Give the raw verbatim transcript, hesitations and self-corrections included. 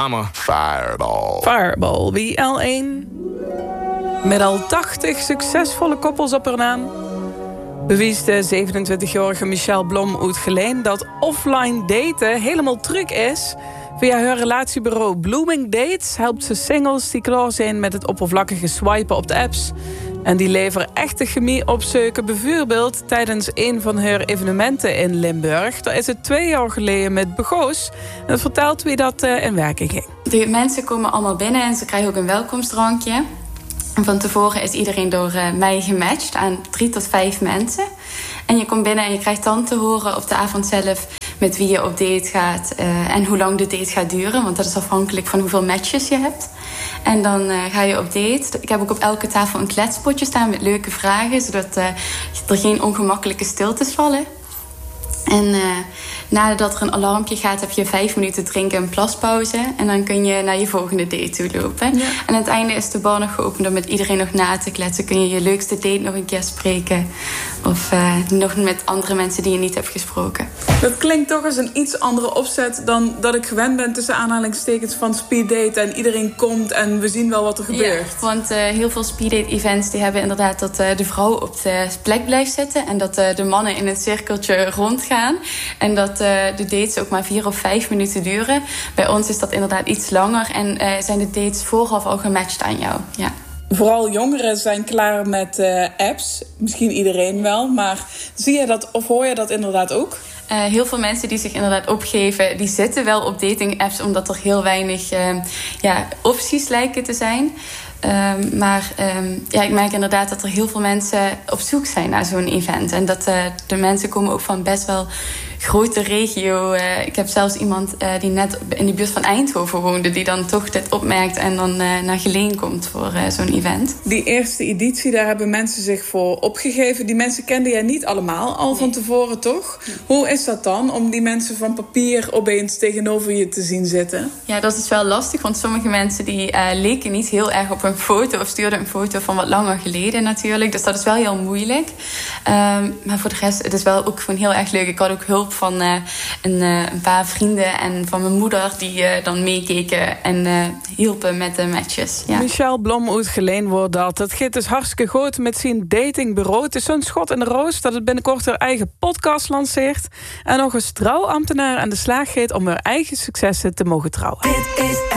I'm a fireball. Fireball, wie L één. Met al tachtig succesvolle koppels op haar naam bewijst de zevenentwintigjarige Michelle Blom uit Geleen dat offline daten helemaal truc is. Via haar relatiebureau Blooming Dates helpt ze singles die klaar zijn met het oppervlakkige swipen op de apps. En die leveren echte chemie opzoeken, bijvoorbeeld tijdens een van haar evenementen in Limburg. Daar is het twee jaar geleden met begoos. En dat vertelt wie dat uh, in werking ging. De mensen komen allemaal binnen en ze krijgen ook een welkomstdrankje. En van tevoren is iedereen door uh, mij gematcht aan drie tot vijf mensen. En je komt binnen en je krijgt dan te horen op de avond zelf met wie je op date gaat uh, en hoe lang de date gaat duren. Want dat is afhankelijk van hoeveel matches je hebt. En dan uh, ga je op date. Ik heb ook op elke tafel een kletspotje staan met leuke vragen, zodat uh, er geen ongemakkelijke stiltes vallen. En uh, nadat er een alarmpje gaat, heb je vijf minuten drinken en plaspauze. En dan kun je naar je volgende date toe lopen. Ja. En aan het einde is de bar nog geopend om met iedereen nog na te kletsen. Kun je je leukste date nog een keer spreken. Of uh, nog met andere mensen die je niet hebt gesproken. Dat klinkt toch als een iets andere opzet dan dat ik gewend ben tussen aanhalingstekens van speeddate. En iedereen komt en we zien wel wat er gebeurt. Ja, want uh, heel veel speeddate-events die hebben inderdaad dat uh, de vrouw op de plek blijft zitten. En dat uh, de mannen in een cirkeltje rondgaan. En dat uh, de dates ook maar vier of vijf minuten duren. Bij ons is dat inderdaad iets langer. En uh, zijn de dates vooraf al gematcht aan jou. Ja. Vooral jongeren zijn klaar met uh, apps. Misschien iedereen wel. Maar zie je dat of hoor je dat inderdaad ook? Uh, heel veel mensen die zich inderdaad opgeven, die zitten wel op dating apps omdat er heel weinig uh, ja, opties lijken te zijn. Um, maar um, ja, ik merk inderdaad dat er heel veel mensen op zoek zijn naar zo'n event. En dat uh, de mensen komen ook van best wel grote regio. Uh, ik heb zelfs iemand uh, die net in de buurt van Eindhoven woonde, die dan toch dit opmerkt en dan uh, naar Geleen komt voor uh, zo'n event. Die eerste editie, daar hebben mensen zich voor opgegeven. Die mensen kende jij niet allemaal al van tevoren, toch? Nee. Hoe is dat dan, om die mensen van papier opeens tegenover je te zien zitten? Ja, dat is wel lastig, want sommige mensen die uh, leken niet heel erg op een foto of stuurden een foto van wat langer geleden natuurlijk. Dus dat is wel heel moeilijk. Um, maar voor de rest, het is wel ook gewoon heel erg leuk. Ik had ook hulp van uh, een, uh, een paar vrienden en van mijn moeder die uh, dan meekeken en uh, hielpen met de matches. Ja. Michelle Blom uit Geleen wordt dat. Het gaat dus hartstikke goed met zijn datingbureau. Het is zo'n schot in de roos dat het binnenkort haar eigen podcast lanceert. En nog eens trouwambtenaar aan de slag gaat om haar eigen successen te mogen trouwen. Dit is